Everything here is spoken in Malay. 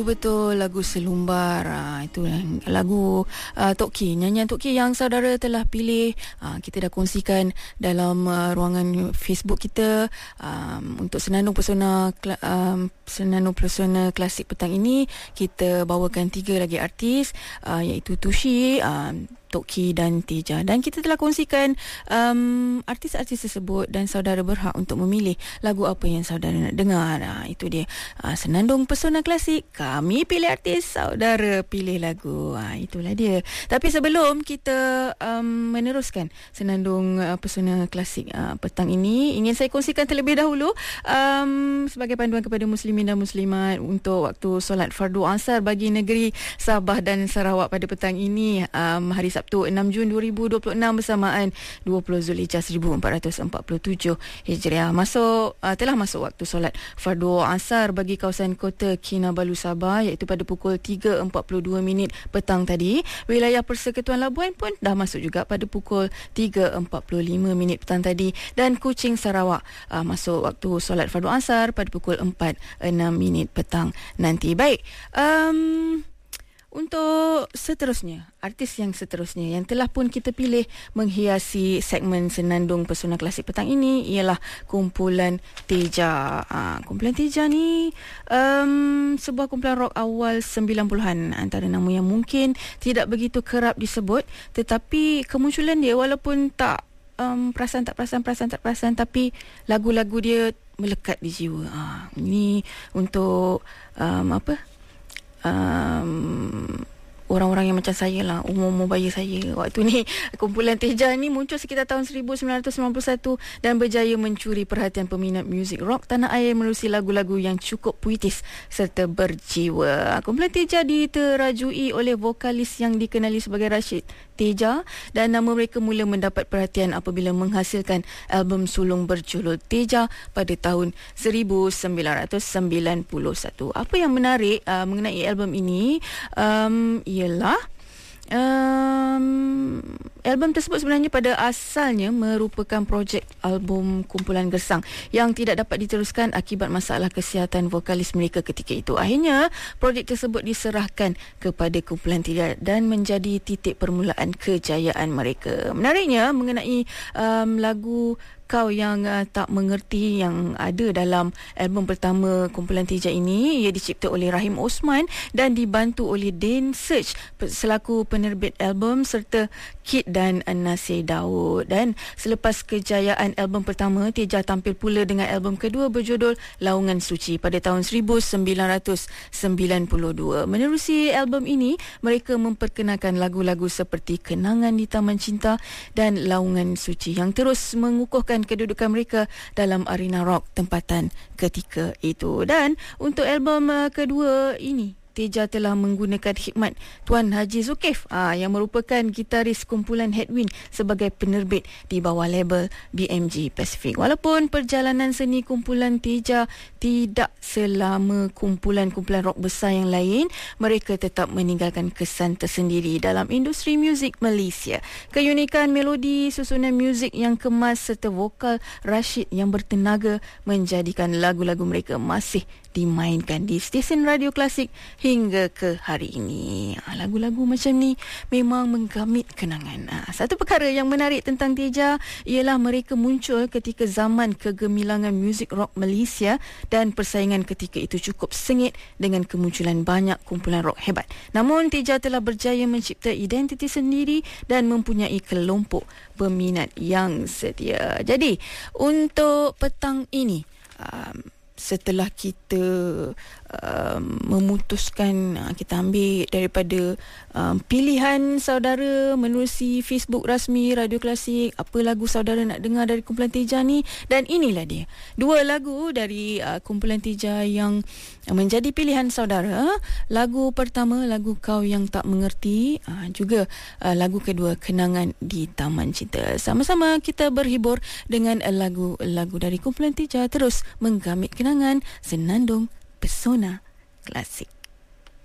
Betul, lagu Selumbar. Itu lagu Tok Ki, nyanyian Tok Ki yang saudara telah pilih. Kita dah kongsikan dalam ruangan Facebook kita untuk Senandung Pesona Klasik petang ini. Kita bawakan 3 lagi artis, iaitu Tushi, Tok Ki dan Teja. Dan kita telah kongsikan artis-artis tersebut dan saudara berhak untuk memilih lagu apa yang saudara nak dengar. Itu dia, Senandung Pesona Klasik, kami pilih artis, saudara pilih lagu. Itulah dia. Tapi sebelum kita meneruskan Senandung Pesona Klasik petang ini, ingin saya kongsikan terlebih dahulu sebagai panduan kepada muslimin dan muslimat untuk waktu solat fardu asar bagi negeri Sabah dan Sarawak pada petang ini, hari Sabtu 6 Jun 2026 bersamaan 20 Zulhijjah 1447 Hijriah. Telah masuk waktu solat fardu asar bagi kawasan kota Kinabalu Sabah, iaitu pada pukul 3.42 minit petang tadi. Wilayah Persekutuan Labuan pun dah masuk juga pada pukul 3.45 minit petang tadi, dan Kuching Sarawak masuk waktu solat fardu asar pada pukul 4.06 minit petang nanti. Baik, untuk seterusnya, artis yang seterusnya yang telah pun kita pilih menghiasi segmen Senandung Pesona Klasik petang ini ialah kumpulan Teja. Kumpulan Teja ni sebuah kumpulan rock awal 90-an, antara nama yang mungkin tidak begitu kerap disebut, tetapi kemunculan dia walaupun tak perasan, tapi lagu-lagu dia melekat di jiwa. Ini untuk orang-orang yang macam saya lah, umur baya saya waktu ni. Kumpulan Teja ni muncul sekitar tahun 1991 dan berjaya mencuri perhatian peminat muzik rock tanah air menerusi lagu-lagu yang cukup puitis serta berjiwa. Kumpulan Teja diterajui oleh vokalis yang dikenali sebagai Rashid Teja, dan nama mereka mula mendapat perhatian apabila menghasilkan album sulung berjulur Teja pada tahun 1991. Apa yang menarik mengenai album ini ialah album tersebut sebenarnya pada asalnya merupakan projek album kumpulan Gersang yang tidak dapat diteruskan akibat masalah kesihatan vokalis mereka ketika itu. Akhirnya projek tersebut diserahkan kepada kumpulan Teja dan menjadi titik permulaan kejayaan mereka. Menariknya mengenai lagu Kau Yang Tak Mengerti yang ada dalam album pertama kumpulan Teja ini, ia dicipta oleh Rahim Osman dan dibantu oleh Dane Search selaku penerbit album serta Kid dan Nasir Daud. Dan selepas kejayaan album pertama, Teja tampil pula dengan album kedua berjudul Laungan Suci pada tahun 1992. Menerusi album ini, mereka memperkenalkan lagu-lagu seperti Kenangan di Taman Cinta dan Laungan Suci yang terus mengukuhkan kedudukan mereka dalam arena rock tempatan ketika itu. Dan untuk album kedua ini, Teja telah menggunakan khidmat Tuan Haji Zulkif yang merupakan gitaris kumpulan Headwind sebagai penerbit di bawah label BMG Pacific. Walaupun perjalanan seni kumpulan Teja tidak selama kumpulan-kumpulan rock besar yang lain, mereka tetap meninggalkan kesan tersendiri dalam industri muzik Malaysia. Keunikan melodi, susunan muzik yang kemas serta vokal Rashid yang bertenaga menjadikan lagu-lagu mereka masih dimainkan di stesen radio klasik hingga ke hari ini. Lagu-lagu macam ni memang menggamit kenangan. Satu perkara yang menarik tentang Teja ialah mereka muncul ketika zaman kegemilangan muzik rock Malaysia dan persaingan ketika itu cukup sengit dengan kemunculan banyak kumpulan rock hebat. Namun Teja telah berjaya mencipta identiti sendiri dan mempunyai kelompok peminat yang setia. Jadi untuk petang ini, setelah kita memutuskan, kita ambil daripada pilihan saudara menerusi Facebook rasmi Radio Klasik, apa lagu saudara nak dengar dari kumpulan Teja ni, dan inilah dia 2 lagu dari kumpulan Teja yang menjadi pilihan saudara. Lagu pertama, lagu Kau Yang Tak Mengerti, juga lagu kedua, Kenangan di Taman Cinta. Sama-sama kita berhibur dengan lagu-lagu dari kumpulan Teja, terus menggamit kenangan Senandung Pesona Klasik.